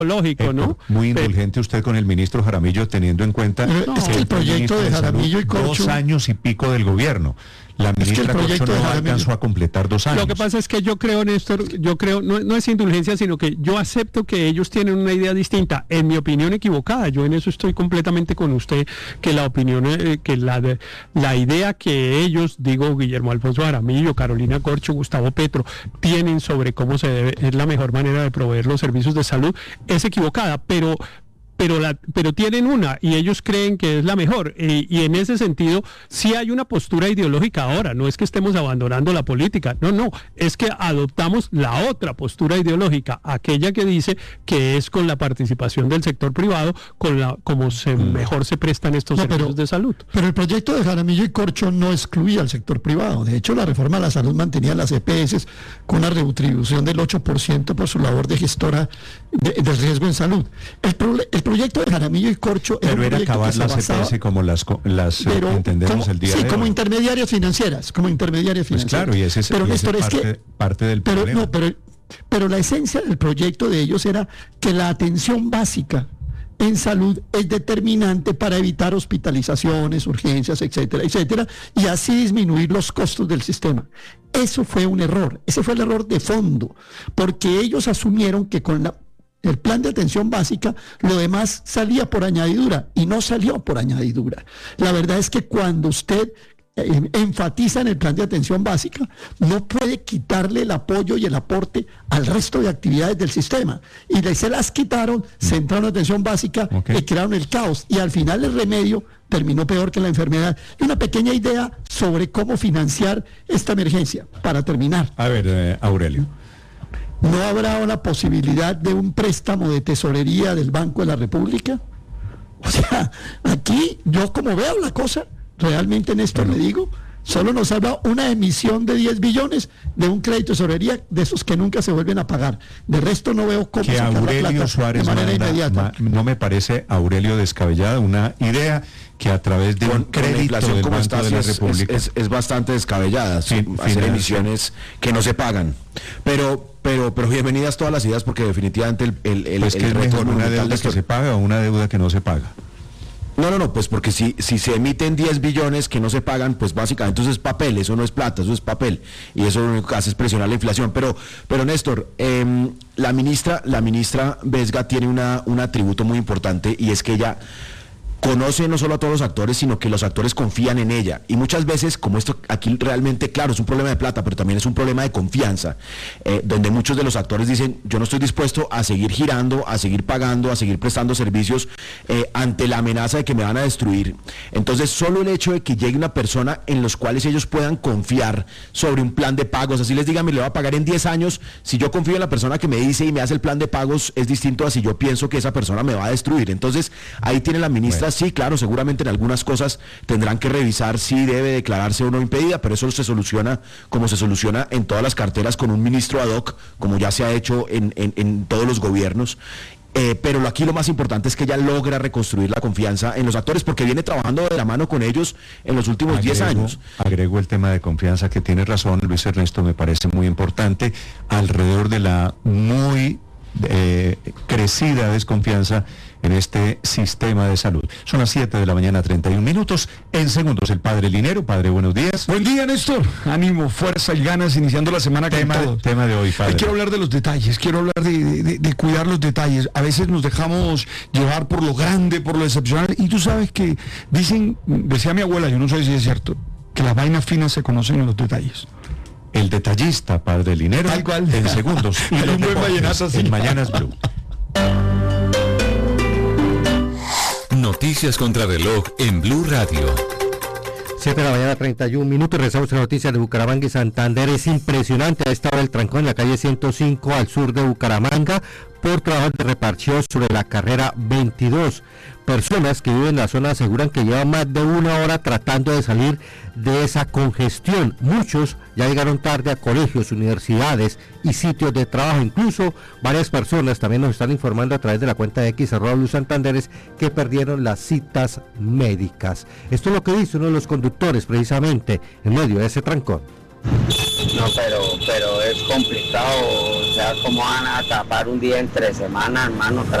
lógico, ¿no? Muy indulgente usted con el ministro Jaramillo, teniendo en cuenta que el proyecto de Jaramillo y Corcho, 2 años y pico del gobierno. La ministra Corcho no alcanzó a completar 2 años. Lo que pasa es que yo creo, Néstor, no es indulgencia, sino que yo acepto que ellos tienen una idea distinta, en mi opinión equivocada. Yo en eso estoy completamente con usted, que la opinión, que la idea que ellos, digo, Guillermo Alfonso Jaramillo, Carolina Corcho, Gustavo Petro, tienen sobre cómo es la mejor manera de proveer los servicios de salud, es equivocada, pero tienen una y ellos creen que es la mejor y en ese sentido sí hay una postura ideológica ahora, no es que estemos abandonando la política, no, es que adoptamos la otra postura ideológica, aquella que dice que es con la participación del sector privado como mejor se prestan estos servicios de salud. Pero el proyecto de Jaramillo y Corcho no excluía al sector privado, de hecho la reforma a la salud mantenía las EPS con una retribución del 8% por su labor de gestora de riesgo en salud. El proyecto de Jaramillo y Corcho era acabar las EPS como las entendemos el día de hoy. Como intermediarias financieras. Pues claro, y ese es parte del problema. Pero la esencia del proyecto de ellos era que la atención básica en salud es determinante para evitar hospitalizaciones, urgencias, etcétera, etcétera, y así disminuir los costos del sistema. Eso fue un error, ese fue el error de fondo, porque ellos asumieron que con el plan de atención básica, lo demás salía por añadidura, y no salió por añadidura. La verdad es que cuando usted enfatiza en el plan de atención básica, no puede quitarle el apoyo y el aporte al resto de actividades del sistema. Y se las quitaron, centraron en atención básica y crearon el caos. Y al final el remedio terminó peor que la enfermedad. Y una pequeña idea sobre cómo financiar esta emergencia, para terminar. A ver, Aurelio. ¿No habrá una posibilidad de un préstamo de tesorería del Banco de la República? O sea, aquí yo como veo la cosa, realmente en esto le digo, solo nos habla una emisión de 10 billones de un crédito de tesorería de esos que nunca se vuelven a pagar. De resto no veo cómo sacar la plata Suárez de manera inmediata. No me parece, Aurelio, descabellada una idea que a través de un crédito del Banco de la República es bastante descabellada, hacer emisiones que no se pagan. Pero bienvenidas todas las ideas, porque definitivamente el es mejor una deuda que se paga o una deuda que no se paga. No, pues porque si se emiten 10 billones que no se pagan, pues básicamente eso es papel, eso no es plata, eso es papel, y eso lo único que hace es presionar la inflación. Pero Néstor, la ministra Vesga tiene un atributo muy importante, y es que ella conoce no solo a todos los actores, sino que los actores confían en ella. Y muchas veces, como esto aquí realmente, claro, es un problema de plata, pero también es un problema de confianza, donde muchos de los actores dicen, yo no estoy dispuesto a seguir girando, a seguir pagando, a seguir prestando servicios ante la amenaza de que me van a destruir. Entonces, solo el hecho de que llegue una persona en los cuales ellos puedan confiar sobre un plan de pagos, así les digan, me le va a pagar en 10 años, si yo confío en la persona que me dice y me hace el plan de pagos, es distinto a si yo pienso que esa persona me va a destruir. Entonces, ahí tiene la ministra. Sí, claro, seguramente en algunas cosas tendrán que revisar si debe declararse o no impedida, pero eso se soluciona como se soluciona en todas las carteras, con un ministro ad hoc, como ya se ha hecho en todos los gobiernos. Pero aquí lo más importante es que ella logra reconstruir la confianza en los actores, porque viene trabajando de la mano con ellos en los últimos 10 años. Agrego el tema de confianza, que tiene razón Luis Ernesto, me parece muy importante, alrededor de la muy crecida desconfianza en este sistema de salud. Son las 7:31 a.m. En segundos, el padre Linero. Padre, buenos días. Buen día, Néstor. Ánimo, fuerza y ganas, iniciando la semana con todo. Tema de hoy, padre. Quiero hablar de los detalles, quiero hablar de cuidar los detalles. A veces nos dejamos llevar por lo grande, por lo excepcional, y tú sabes que decía mi abuela, yo no sé si es cierto, que las vainas finas se conocen en los detalles. El detallista, padre Linero. Tal cual. En segundos. Y un buen vallenato así. En Mañanas Blue. Noticias contra reloj en Blue Radio. 7:31 a.m. Rezamos la noticia de Bucaramanga y Santander. Es impresionante a esta hora el trancón en la calle 105 al sur de Bucaramanga por trabajos de repartición sobre la carrera 22. Personas que viven en la zona aseguran que llevan más de una hora tratando de salir de esa congestión. Muchos ya llegaron tarde a colegios, universidades y sitios de trabajo. Incluso varias personas también nos están informando a través de la cuenta de X @BlueSantanderes que perdieron las citas médicas. Esto es lo que dice uno de los conductores precisamente en medio de ese trancón. No, pero es complicado, o sea, ¿cómo van a tapar un día entre semana, hermano?